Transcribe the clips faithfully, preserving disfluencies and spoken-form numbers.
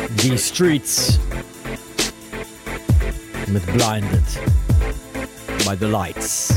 Die Streets mit Blinded by the Lights.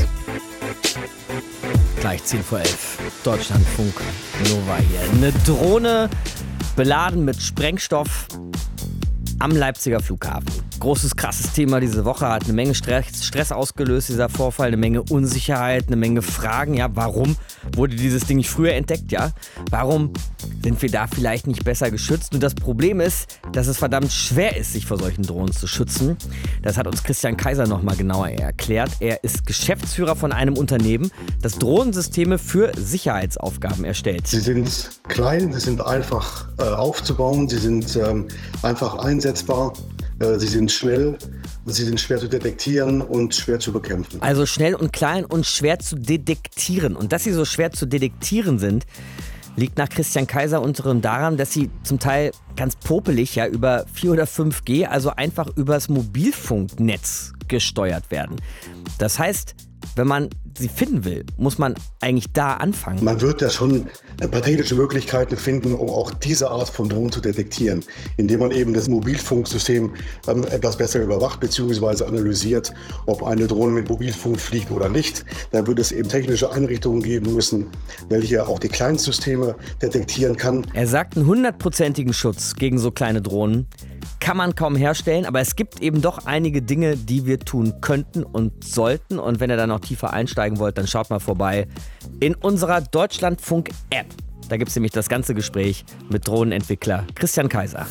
Gleich zehn vor elf. Deutschlandfunk Nova hier. Eine Drohne beladen mit Sprengstoff am Leipziger Flughafen. Großes, krasses Thema diese Woche, hat eine Menge Stress, Stress ausgelöst, dieser Vorfall, eine Menge Unsicherheit, eine Menge Fragen. Ja, warum wurde dieses Ding nicht früher entdeckt? Ja, warum sind wir da vielleicht nicht besser geschützt? Und das Problem ist, dass es verdammt schwer ist, sich vor solchen Drohnen zu schützen. Das hat uns Christian Kaiser nochmal genauer erklärt. Er ist Geschäftsführer von einem Unternehmen, das Drohnensysteme für Sicherheitsaufgaben erstellt. Sie sind klein, sie sind einfach äh, aufzubauen, sie sind ähm, einfach einsetzbar. Sie sind schnell, sie sind schwer zu detektieren und schwer zu bekämpfen. Also schnell und klein und schwer zu detektieren. Und dass sie so schwer zu detektieren sind, liegt nach Christian Kaiser unter anderem daran, dass sie zum Teil ganz popelig ja über vier oder fünf G, also einfach übers Mobilfunknetz gesteuert werden. Das heißt, wenn man sie finden will, muss man eigentlich da anfangen. Man wird ja schon ein paar technische Möglichkeiten finden, um auch diese Art von Drohnen zu detektieren, indem man eben das Mobilfunksystem ähm, etwas besser überwacht bzw. analysiert, ob eine Drohne mit Mobilfunk fliegt oder nicht. Da wird es eben technische Einrichtungen geben müssen, welche auch die Kleinstsysteme detektieren kann. Er sagt, einen hundertprozentigen Schutz gegen so kleine Drohnen kann man kaum herstellen, aber es gibt eben doch einige Dinge, die wir tun könnten und sollten. Und wenn ihr da noch tiefer einsteigen wollt, dann schaut mal vorbei in unserer Deutschlandfunk-App. Da gibt es nämlich das ganze Gespräch mit Drohnenentwickler Christian Kaiser.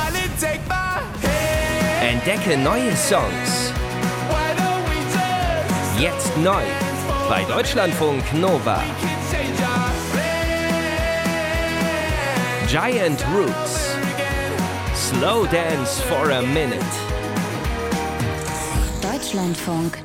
Entdecke neue Songs. Jetzt neu bei Deutschlandfunk Nova. Giant Roots. Slow Dance for a Minute. Deutschlandfunk